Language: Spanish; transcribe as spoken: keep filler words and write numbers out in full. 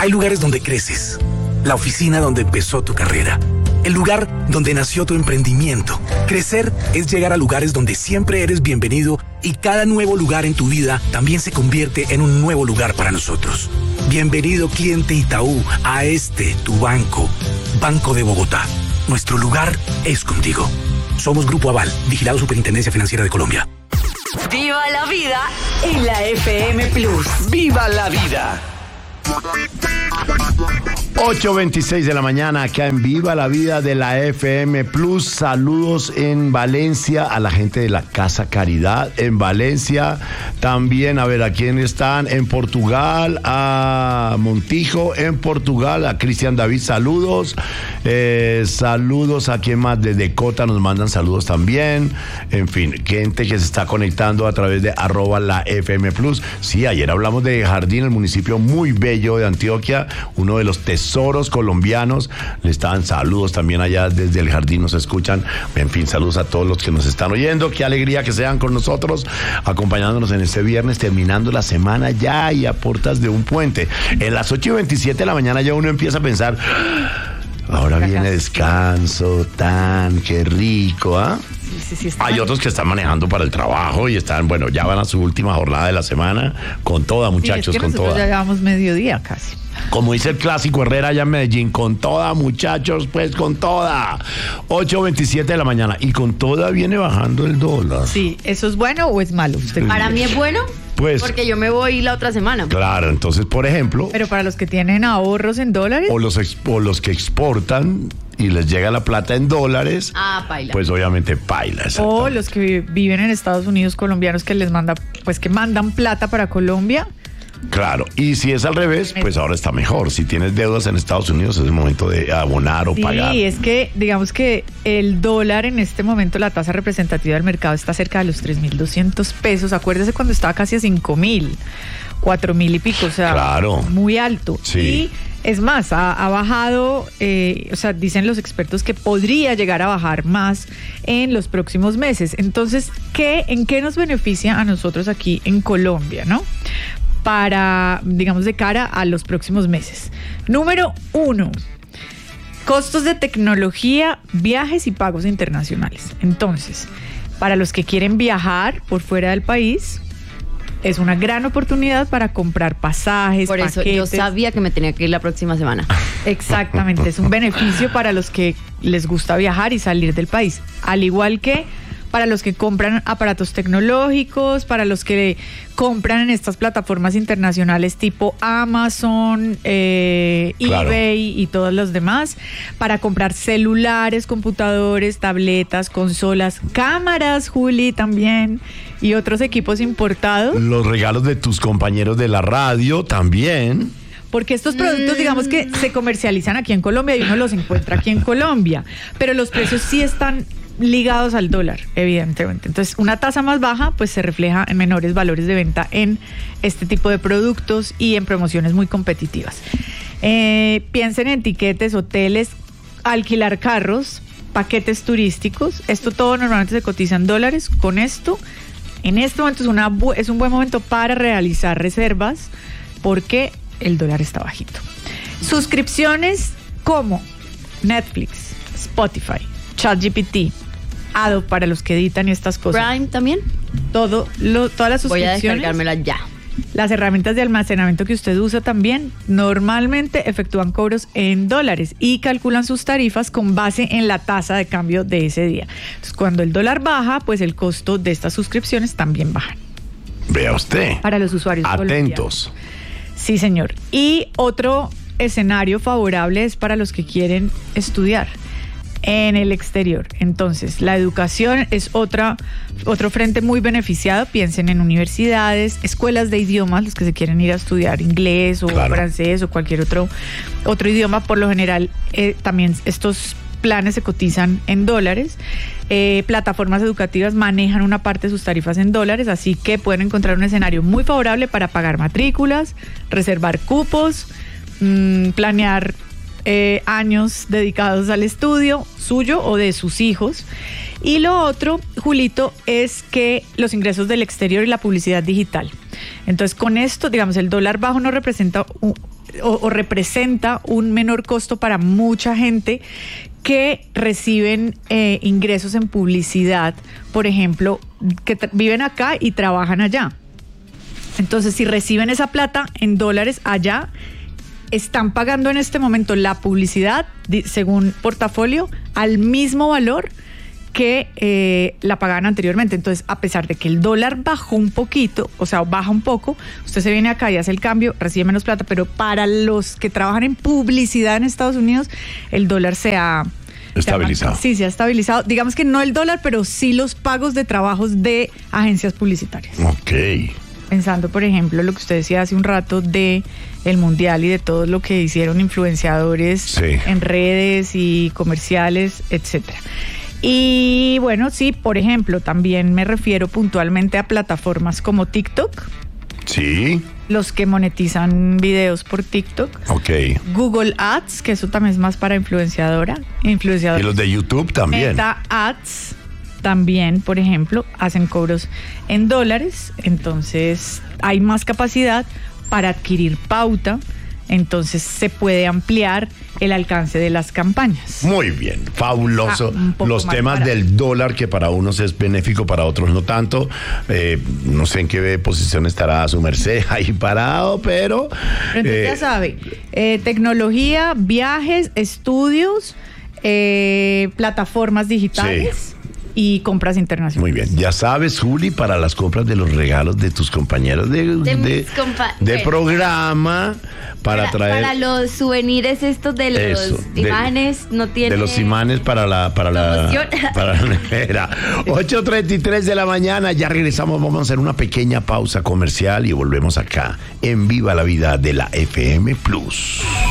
Hay lugares donde creces, la oficina donde empezó tu carrera, el lugar donde nació tu emprendimiento. Crecer es llegar a lugares donde siempre eres bienvenido y cada nuevo lugar en tu vida también se convierte en un nuevo lugar para nosotros. Bienvenido, cliente Itaú, a este, tu banco. Banco de Bogotá. Nuestro lugar es contigo. Somos Grupo Aval, vigilado Superintendencia Financiera de Colombia. ¡Viva la vida en la F M Plus! ¡Viva la vida! ocho veintiséis de la mañana, acá en Viva la Vida de la F M Plus. Saludos en Valencia a la gente de la Casa Caridad en Valencia. También, a ver, ¿a quién están? En Portugal, a Montijo, en Portugal, a Cristian David, saludos. Eh, saludos a quien más, desde Cota nos mandan saludos también. En fin, gente que se está conectando a través de arroba la F M Plus. Sí, ayer hablamos de Jardín, el municipio muy bello de Antioquia, uno de los tesoros colombianos. Le estaban saludos también allá desde el Jardín, nos escuchan. En fin, saludos a todos los que nos están oyendo. Qué alegría que sean con nosotros, acompañándonos en este viernes, terminando la semana ya y a puertas de un puente. En las ocho y veintisiete de la mañana ya uno empieza a pensar, ahora viene descanso, tan, qué rico, ¿ah? ¿eh? Sí, sí, sí, Hay otros que están manejando para el trabajo y están, bueno, ya van a su última jornada de la semana, con toda, muchachos, sí, es que con nosotros toda. Ya llevamos mediodía casi. Como dice el clásico Herrera allá en Medellín, con toda, muchachos, pues con toda. ocho veintisiete de la mañana y con toda viene bajando el dólar. Sí, ¿eso es bueno o es malo? ¿Usted Para mí es bueno, pues, porque yo me voy la otra semana. Claro, entonces, por ejemplo, Pero para los que tienen ahorros en dólares. o los, ex- o los que exportan y les llega la plata en dólares, Ah, paila. pues obviamente paila. O exactamente. los que viven en Estados Unidos, colombianos que les manda, pues que mandan plata para Colombia. Claro, y si es al revés, pues ahora está mejor. Si tienes deudas en Estados Unidos, es el momento de abonar o Sí, pagar. es que digamos que el dólar en este momento, la tasa representativa del mercado está cerca de los tres mil doscientos pesos. Acuérdese cuando estaba casi a cinco mil, cuatro mil y pico, o sea, Claro. muy alto. Sí. Y es más, ha, ha bajado, eh, o sea, dicen los expertos que podría llegar a bajar más en los próximos meses. Entonces, ¿qué, ¿en qué nos beneficia a nosotros aquí en Colombia, no? Para, digamos, de cara a los próximos meses. Número uno, costos de tecnología, viajes y pagos internacionales. Entonces, para los que quieren viajar por fuera del país, es una gran oportunidad para comprar pasajes, Por eso paquetes. yo sabía que me tenía que ir la próxima semana. Exactamente, es un beneficio para los que les gusta viajar y salir del país. Al igual que para los que compran aparatos tecnológicos, para los que compran en estas plataformas internacionales tipo Amazon, eh, Claro. eBay y todos los demás, para comprar celulares, computadores, tabletas, consolas, cámaras, Juli, también, y otros equipos importados. Los regalos de tus compañeros de la radio también. Porque estos productos, digamos que se comercializan aquí en Colombia y uno los encuentra aquí en Colombia, pero los precios sí están ligados al dólar, evidentemente. Entonces, una tasa más baja, pues se refleja en menores valores de venta en este tipo de productos y en promociones muy competitivas. Eh, piensen en tiquetes, hoteles, alquilar carros, paquetes turísticos. Esto todo normalmente se cotiza en dólares. Con esto, en este momento es, una bu- es un buen momento para realizar reservas porque el dólar está bajito. Suscripciones como Netflix, Spotify, ChatGPT, Adobe para los que editan y estas cosas. Prime también. Todo, lo, todas las Voy a suscripciones. descargármela ya. Las herramientas de almacenamiento que usted usa también normalmente efectúan cobros en dólares y calculan sus tarifas con base en la tasa de cambio de ese día. Entonces, cuando el dólar baja, pues el costo de estas suscripciones también baja. Vea usted. Para los usuarios Atentos. colombianos. Sí, señor. Y otro escenario favorable es para los que quieren estudiar en el exterior. Entonces, la educación es otra, otro frente muy beneficiado. Piensen en universidades, escuelas de idiomas, los que se quieren ir a estudiar inglés o Claro. francés o cualquier otro, otro idioma. Por lo general, eh, también estos planes se cotizan en dólares. Eh, plataformas educativas manejan una parte de sus tarifas en dólares, así que pueden encontrar un escenario muy favorable para pagar matrículas, reservar cupos, mmm, planear Eh, años dedicados al estudio suyo o de sus hijos. Y lo otro, Julito, es que los ingresos del exterior y la publicidad digital. Entonces, con esto, digamos, el dólar bajo no representa un, o, o representa un menor costo para mucha gente que reciben eh, ingresos en publicidad, por ejemplo, que t- viven acá y trabajan allá. Entonces, si reciben esa plata en dólares allá, están pagando en este momento la publicidad, di- según portafolio, al mismo valor que eh, la pagaban anteriormente. Entonces, a pesar de que el dólar bajó un poquito, o sea, baja un poco, usted se viene acá y hace el cambio, recibe menos plata, pero para los que trabajan en publicidad en Estados Unidos, el dólar se ha... Estabilizado. Se ha, sí, se ha estabilizado. Digamos que no el dólar, pero sí los pagos de trabajos de agencias publicitarias. Ok. Pensando, por ejemplo, lo que usted decía hace un rato de el Mundial y de todo lo que hicieron influenciadores Sí. en redes y comerciales, etcétera. Y bueno, sí, por ejemplo, también me refiero puntualmente a plataformas como TikTok, Sí. los que monetizan videos por TikTok, Ok. Google Ads, que eso también es más para influenciadora, influenciadora. Y los de YouTube también. Meta Ads también, por ejemplo, hacen cobros en dólares, entonces hay más capacidad para adquirir pauta, entonces se puede ampliar el alcance de las campañas. Muy bien, fabuloso. Ah, un poco Los más temas barato. del dólar, que para unos es benéfico, para otros no tanto. Eh, no sé en qué posición estará su merced ahí parado, pero... Pero entonces eh, ya sabe, eh, tecnología, viajes, estudios, eh, plataformas digitales y compras internacionales. Muy bien, ya sabes, Juli, para las compras de los regalos de tus compañeros de, De de, mis compa- de bueno. programa, para, Para, traer... para los souvenirs estos de los Eso, de- imanes, no tiene... De los imanes para la para la promoción. para la nevera. ocho treinta y tres de la mañana, ya regresamos, vamos a hacer una pequeña pausa comercial y volvemos acá en Viva la Vida de la F M Plus.